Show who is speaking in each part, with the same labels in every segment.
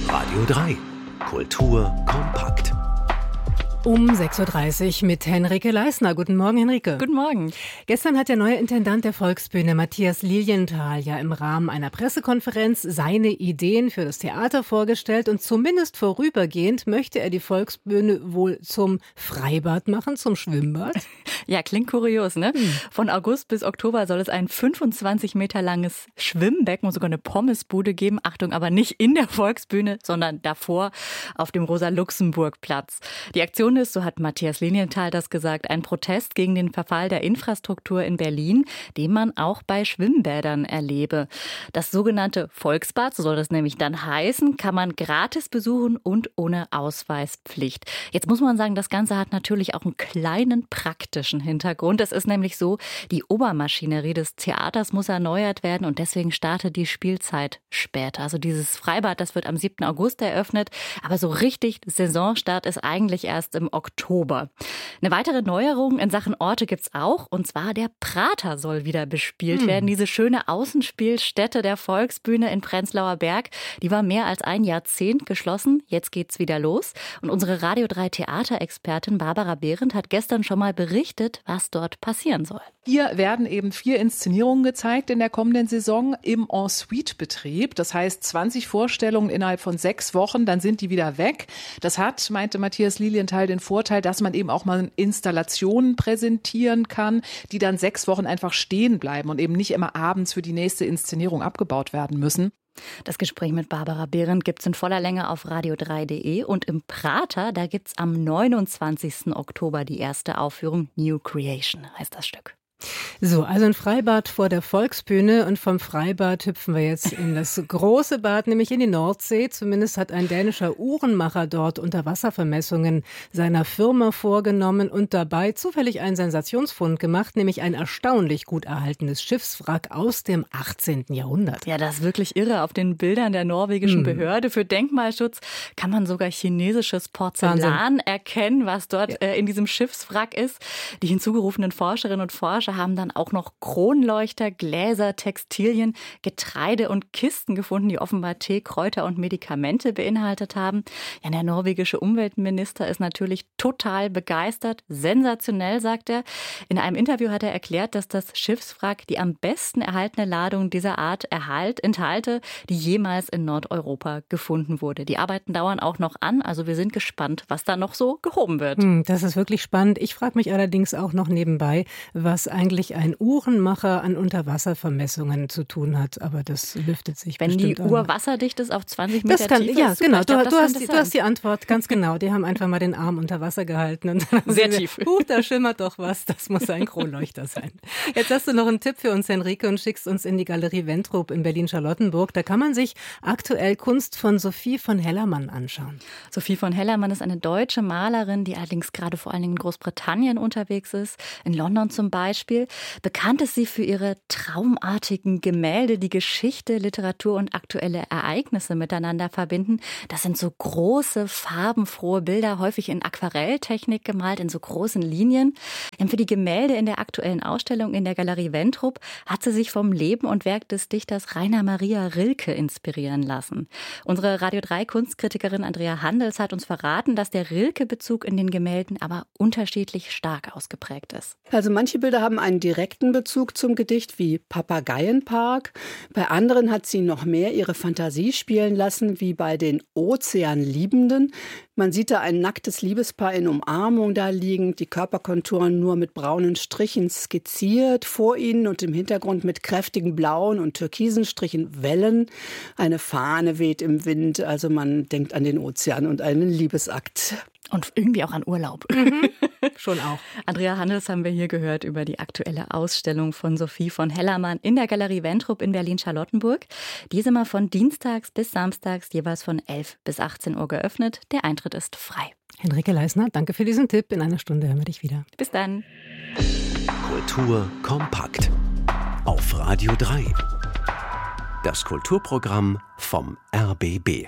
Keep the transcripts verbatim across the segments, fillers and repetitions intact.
Speaker 1: Radio drei. Kultur kompakt.
Speaker 2: Um sechs Uhr dreißig mit Henrike Leisner. Guten Morgen, Henrike.
Speaker 3: Guten Morgen.
Speaker 2: Gestern hat der neue Intendant der Volksbühne, Matthias Lilienthal, ja im Rahmen einer Pressekonferenz seine Ideen für das Theater vorgestellt. Und zumindest vorübergehend möchte er die Volksbühne wohl zum Freibad machen, zum Schwimmbad.
Speaker 3: Ja, klingt kurios, ne?
Speaker 2: Hm.
Speaker 3: Von August bis Oktober soll es ein fünfundzwanzig Meter langes Schwimmbecken und sogar eine Pommesbude geben. Achtung, aber nicht in der Volksbühne, sondern davor auf dem Rosa-Luxemburg-Platz. Die Aktion ist, so hat Matthias Lilienthal das gesagt, ein Protest gegen den Verfall der Infrastruktur in Berlin, den man auch bei Schwimmbädern erlebe. Das sogenannte Volksbad, so soll das nämlich dann heißen, kann man gratis besuchen und ohne Ausweispflicht. Jetzt muss man sagen, das Ganze hat natürlich auch einen kleinen praktischen Hintergrund. Es ist nämlich so, die Obermaschinerie des Theaters muss erneuert werden und deswegen startet die Spielzeit später. Also dieses Freibad, das wird am siebten August eröffnet, aber so richtig Saisonstart ist eigentlich erst im Oktober. Eine weitere Neuerung in Sachen Orte gibt's auch, und zwar der Prater soll wieder bespielt hm. werden. Diese schöne Außenspielstätte der Volksbühne in Prenzlauer Berg, die war mehr als ein Jahrzehnt geschlossen. Jetzt geht's wieder los. Und unsere Radio drei Theaterexpertin Barbara Behrendt hat gestern schon mal berichtet, was dort passieren soll.
Speaker 4: Hier werden eben vier Inszenierungen gezeigt in der kommenden Saison im En-Suite-Betrieb. Das heißt zwanzig Vorstellungen innerhalb von sechs Wochen, dann sind die wieder weg. Das hat, meinte Matthias Lilienthal, den Vorteil, dass man eben auch mal Installationen präsentieren kann, die dann sechs Wochen einfach stehen bleiben und eben nicht immer abends für die nächste Inszenierung abgebaut werden müssen.
Speaker 3: Das Gespräch mit Barbara Behrendt gibt's in voller Länge auf radio drei punkt de und im Prater, da gibt's am neunundzwanzigsten Oktober die erste Aufführung. New Creation heißt das Stück.
Speaker 2: So, also ein Freibad vor der Volksbühne, und vom Freibad hüpfen wir jetzt in das große Bad, nämlich in die Nordsee. Zumindest hat ein dänischer Uhrenmacher dort Unterwasservermessungen seiner Firma vorgenommen und dabei zufällig einen Sensationsfund gemacht, nämlich ein erstaunlich gut erhaltenes Schiffswrack aus dem achtzehnten Jahrhundert.
Speaker 3: Ja, das ist wirklich irre. Auf den Bildern der norwegischen hm. Behörde für Denkmalschutz kann man sogar chinesisches Porzellan Wahnsinn. erkennen, was dort ja. äh, in diesem Schiffswrack ist. Die hinzugerufenen Forscherinnen und Forscher haben dann auch noch Kronleuchter, Gläser, Textilien, Getreide und Kisten gefunden, die offenbar Tee, Kräuter und Medikamente beinhaltet haben. Ja, der norwegische Umweltminister ist natürlich total begeistert. Sensationell, sagt er. In einem Interview hat er erklärt, dass das Schiffswrack die am besten erhaltene Ladung dieser Art erhalt, enthalte, die jemals in Nordeuropa gefunden wurde. Die Arbeiten dauern auch noch an, also wir sind gespannt, was da noch so gehoben wird.
Speaker 2: Hm, das ist wirklich spannend. Ich frage mich allerdings auch noch nebenbei, was eigentlich ein Uhrenmacher an Unterwasservermessungen zu tun hat, aber das lüftet sich
Speaker 3: Wenn
Speaker 2: bestimmt.
Speaker 3: Wenn die Uhr wasserdicht ist auf zwanzig Meter
Speaker 2: das kann,
Speaker 3: Tiefe,
Speaker 2: ja, genau.
Speaker 3: Glaub,
Speaker 2: du, du, hast, du hast die Antwort ganz genau. Die haben einfach mal den Arm unter Wasser gehalten und dann
Speaker 3: sehr tief.
Speaker 2: Gesagt, Huch, da schimmert doch was. Das muss ein Kronleuchter sein. Jetzt hast du noch einen Tipp für uns, Henrike, und schickst uns in die Galerie Wentrop in Berlin-Charlottenburg. Da kann man sich aktuell Kunst von Sophie von Hellermann anschauen.
Speaker 3: Sophie von Hellermann ist eine deutsche Malerin, die allerdings gerade vor allen Dingen in Großbritannien unterwegs ist, in London zum Beispiel. Bekannt ist sie für ihre traumartigen Gemälde, die Geschichte, Literatur und aktuelle Ereignisse miteinander verbinden. Das sind so große, farbenfrohe Bilder, häufig in Aquarelltechnik gemalt, in so großen Linien. Für die Gemälde in der aktuellen Ausstellung in der Galerie Wentrop hat sie sich vom Leben und Werk des Dichters Rainer Maria Rilke inspirieren lassen. Unsere Radio drei Kunstkritikerin Andrea Handels hat uns verraten, dass der Rilke-Bezug in den Gemälden aber unterschiedlich stark ausgeprägt ist.
Speaker 5: Also manche Bilder haben einen direkten Bezug zum Gedicht, wie Papageienpark. Bei anderen hat sie noch mehr ihre Fantasie spielen lassen, wie bei den Ozeanliebenden. Man sieht da ein nacktes Liebespaar in Umarmung da liegen, die Körperkonturen nur mit braunen Strichen skizziert, vor ihnen und im Hintergrund mit kräftigen blauen und türkisen Strichen Wellen. Eine Fahne weht im Wind, also man denkt an den Ozean und einen Liebesakt.
Speaker 3: Und irgendwie auch an Urlaub.
Speaker 2: Mhm. Schon auch.
Speaker 3: Andrea Handels haben wir hier gehört über die aktuelle Ausstellung von Sophie von Hellermann in der Galerie Wentrop in Berlin-Charlottenburg. Diese mal von dienstags bis samstags jeweils von elf bis achtzehn Uhr geöffnet. Der Eintritt ist frei.
Speaker 2: Henrike Leisner, danke für diesen Tipp. In einer Stunde hören wir dich wieder.
Speaker 3: Bis dann.
Speaker 1: Kultur kompakt. Auf Radio drei. Das Kulturprogramm vom R B B.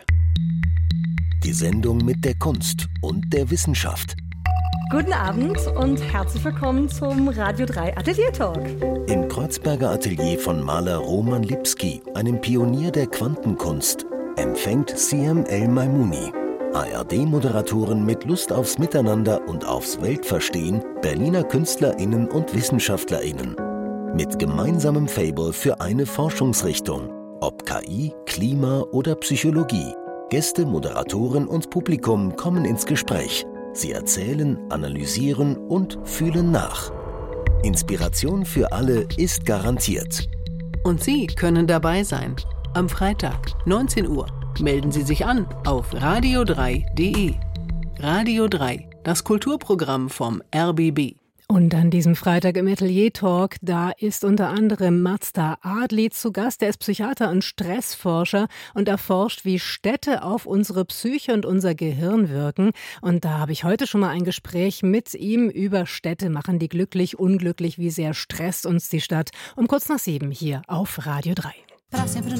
Speaker 1: Die Sendung mit der Kunst und der Wissenschaft.
Speaker 6: Guten Abend und herzlich willkommen zum Radio drei Atelier Talk.
Speaker 1: Im Kreuzberger Atelier von Maler Roman Lipski, einem Pionier der Quantenkunst, empfängt Siem El Maimouni. A R D-Moderatoren mit Lust aufs Miteinander und aufs Weltverstehen, Berliner KünstlerInnen und WissenschaftlerInnen. Mit gemeinsamem Faible für eine Forschungsrichtung. Ob K I, Klima oder Psychologie. Gäste, Moderatoren und Publikum kommen ins Gespräch. Sie erzählen, analysieren und fühlen nach. Inspiration für alle ist garantiert.
Speaker 7: Und Sie können dabei sein. Am Freitag, neunzehn Uhr. Melden Sie sich an auf radio drei punkt de. Radio drei, das Kulturprogramm vom R B B.
Speaker 2: Und an diesem Freitag im Atelier Talk, da ist unter anderem Mazda Adli zu Gast. Der ist Psychiater und Stressforscher und erforscht, wie Städte auf unsere Psyche und unser Gehirn wirken. Und da habe ich heute schon mal ein Gespräch mit ihm über Städte. Machen die glücklich, unglücklich? Wie sehr stresst uns die Stadt? Um kurz nach sieben hier auf Radio drei.